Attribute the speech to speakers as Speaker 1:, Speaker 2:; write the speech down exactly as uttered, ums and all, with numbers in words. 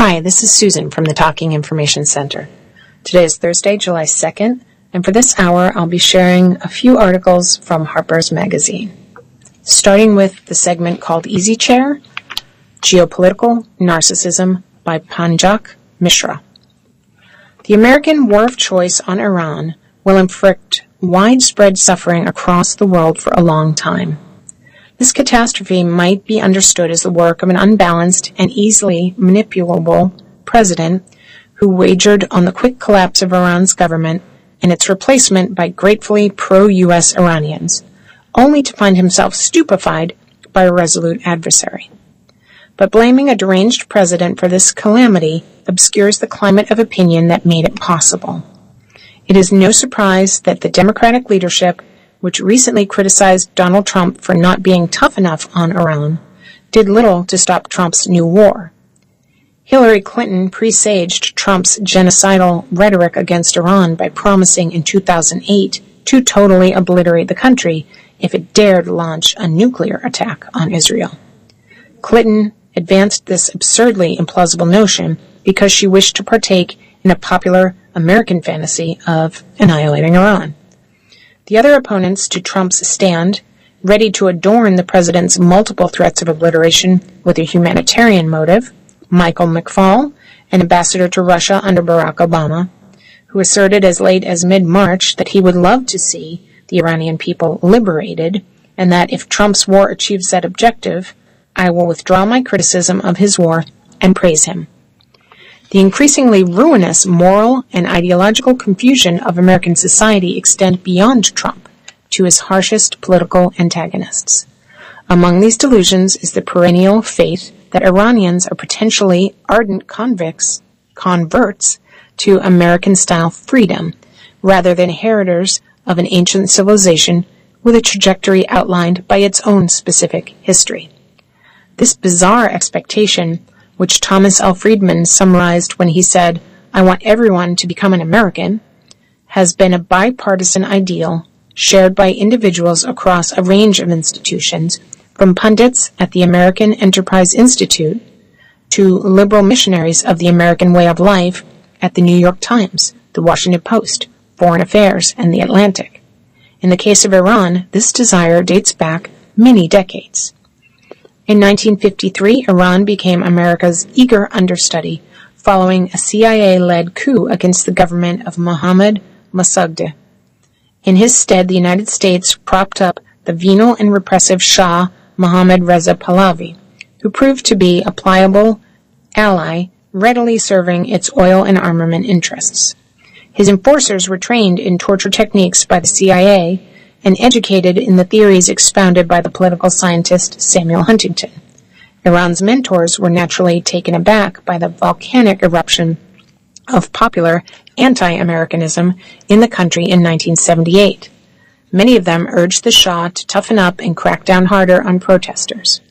Speaker 1: Hi, this is Susan from the Talking Information Center. Today is Thursday, July second, and for this hour I'll be sharing a few articles from Harper's Magazine. Starting with the segment called Easy Chair, Geopolitical Narcissism by Panjak Mishra. The American war of choice on Iran will inflict widespread suffering across the world for a long time. This catastrophe might be understood as the work of an unbalanced and easily manipulable president who wagered on the quick collapse of Iran's government and its replacement by gratefully pro-U S Iranians, only to find himself stupefied by a resolute adversary. But blaming a deranged president for this calamity obscures the climate of opinion that made it possible. It is no surprise that the Democratic leadership, which recently criticized Donald Trump for not being tough enough on Iran, did little to stop Trump's new war. Hillary Clinton presaged Trump's genocidal rhetoric against Iran by promising in two thousand eight to totally obliterate the country if it dared launch a nuclear attack on Israel. Clinton advanced this absurdly implausible notion because she wished to partake in a popular American fantasy of annihilating Iran. The other opponents to Trump's stand, ready to adorn the president's multiple threats of obliteration with a humanitarian motive, Michael McFaul, an ambassador to Russia under Barack Obama, who asserted as late as mid-March that he would love to see the Iranian people liberated, and that if Trump's war achieves that objective, I will withdraw my criticism of his war and praise him. The increasingly ruinous moral and ideological confusion of American society extend beyond Trump to his harshest political antagonists. Among these delusions is the perennial faith that Iranians are potentially ardent convicts, converts to American-style freedom, rather than inheritors of an ancient civilization with a trajectory outlined by its own specific history. This bizarre expectation, which Thomas L. Friedman summarized when he said, "I want everyone to become an American," has been a bipartisan ideal shared by individuals across a range of institutions, from pundits at the American Enterprise Institute to liberal missionaries of the American way of life at the New York Times, the Washington Post, Foreign Affairs, and the Atlantic. In the case of Iran, this desire dates back many decades. In nineteen fifty-three, Iran became America's eager understudy following a C I A-led coup against the government of Mohammad Mossadegh. In his stead, the United States propped up the venal and repressive Shah Mohammad Reza Pahlavi, who proved to be a pliable ally readily serving its oil and armament interests. His enforcers were trained in torture techniques by the C I A and educated in the theories expounded by the political scientist Samuel Huntington. Iran's mentors were naturally taken aback by the volcanic eruption of popular anti-Americanism in the country in nineteen seventy-eight. Many of them urged the Shah to toughen up and crack down harder on protesters.